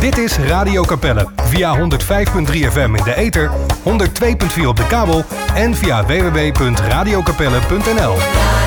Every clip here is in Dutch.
Dit is Radio Capelle via 105.3 FM in de ether, 102.4 op de kabel en via www.radiocapelle.nl.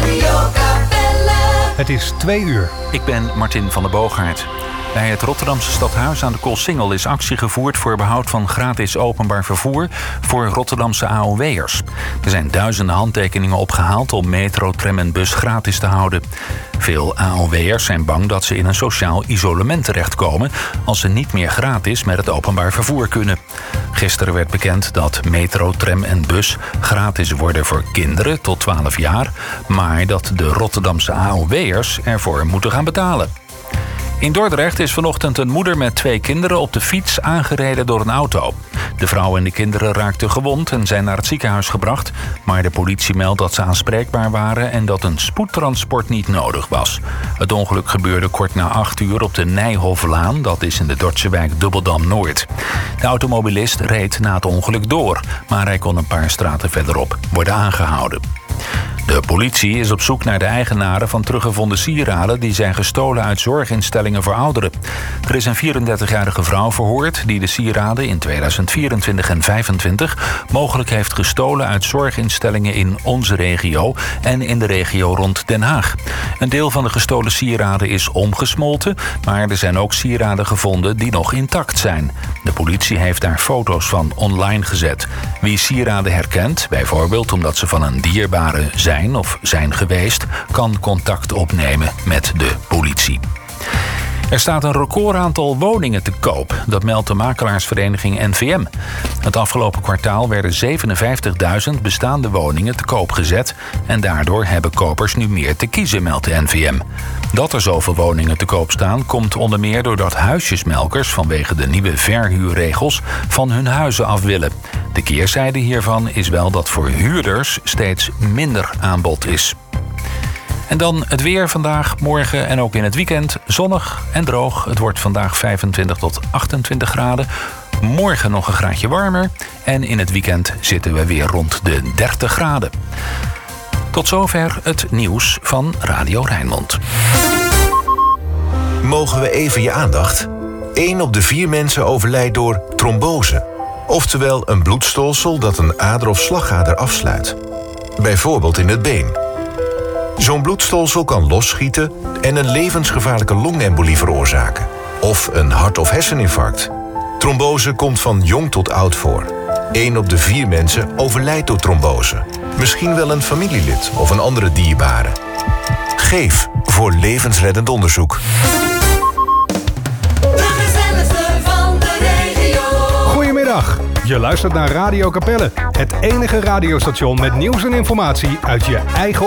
Het is 2 uur. Ik ben Martin van der Boogaard. Bij het Rotterdamse stadhuis aan de Koolsingel is actie gevoerd voor behoud van gratis openbaar vervoer voor Rotterdamse AOW'ers. Er zijn duizenden handtekeningen opgehaald om metro, tram en bus gratis te houden. Veel AOW'ers zijn bang dat ze in een sociaal isolement terechtkomen als ze niet meer gratis met het openbaar vervoer kunnen. Gisteren werd bekend dat metro, tram en bus gratis worden voor kinderen tot 12 jaar, maar dat de Rotterdamse AOW'ers ervoor moeten gaan betalen. In Dordrecht is vanochtend een moeder met 2 kinderen op de fiets aangereden door een auto. De vrouw en de kinderen raakten gewond en zijn naar het ziekenhuis gebracht, maar de politie meldt dat ze aanspreekbaar waren en dat een spoedtransport niet nodig was. Het ongeluk gebeurde kort na 8 uur op de Nijhoflaan, dat is in de Dordtse wijk Dubbeldam-Noord. De automobilist reed na het ongeluk door, maar hij kon een paar straten verderop worden aangehouden. De politie is op zoek naar de eigenaren van teruggevonden sieraden die zijn gestolen uit zorginstellingen voor ouderen. Er is een 34-jarige vrouw verhoord die de sieraden in 2024 en 2025 mogelijk heeft gestolen uit zorginstellingen in onze regio en in de regio rond Den Haag. Een deel van de gestolen sieraden is omgesmolten, maar er zijn ook sieraden gevonden die nog intact zijn. De politie heeft daar foto's van online gezet. Wie sieraden herkent, bijvoorbeeld omdat ze van een dierbare zijn of zijn geweest, kan contact opnemen met de politie. Er staat een recordaantal woningen te koop, dat meldt de makelaarsvereniging NVM. Het afgelopen kwartaal werden 57.000 bestaande woningen te koop gezet en daardoor hebben kopers nu meer te kiezen, meldt de NVM. Dat er zoveel woningen te koop staan komt onder meer doordat huisjesmelkers vanwege de nieuwe verhuurregels van hun huizen af willen. De keerzijde hiervan is wel dat voor huurders steeds minder aanbod is. En dan het weer vandaag, morgen en ook in het weekend. Zonnig en droog. Het wordt vandaag 25 tot 28 graden. Morgen nog een graadje warmer. En in het weekend zitten we weer rond de 30 graden. Tot zover het nieuws van Radio Rijnmond. Mogen we even je aandacht? 1 op de 4 mensen overlijdt door trombose. Oftewel een bloedstolsel dat een ader of slagader afsluit. Bijvoorbeeld in het been. Zo'n bloedstolsel kan losschieten en een levensgevaarlijke longembolie veroorzaken. Of een hart- of herseninfarct. Trombose komt van jong tot oud voor. 1 op de 4 mensen overlijdt door trombose. Misschien wel een familielid of een andere dierbare. Geef voor levensreddend onderzoek. Goedemiddag, je luistert naar Radio Capelle. Het enige radiostation met nieuws en informatie uit je eigen